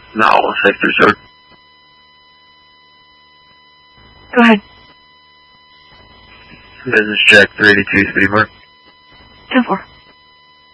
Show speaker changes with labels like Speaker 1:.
Speaker 1: No, Sector, sir.
Speaker 2: Go ahead.
Speaker 1: Business check 382, speed mark.
Speaker 2: 10-4.